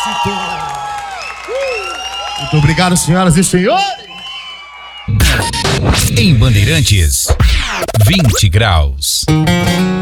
Muito obrigado, senhoras e senhores. Em Bandeirantes, 20 graus.